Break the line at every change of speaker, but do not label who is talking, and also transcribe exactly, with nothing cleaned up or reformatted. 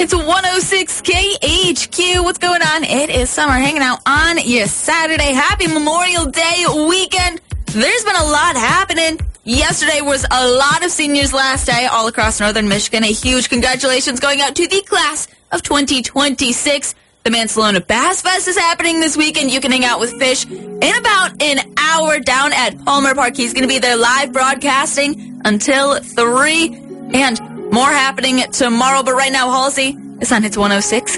It's one oh six K H Q. What's going on? It is summer, hanging out on your Saturday. Happy Memorial Day weekend. There's been a lot happening. Yesterday was a lot of seniors last day all across northern Michigan. A huge congratulations going out to the class of twenty twenty-six. The Mansalona Bass Fest is happening this weekend. You can hang out with Fish in about an hour down at Palmer Park. He's going to be there live broadcasting until three. And more happening tomorrow. But right now, Halsey is on Hits one oh six.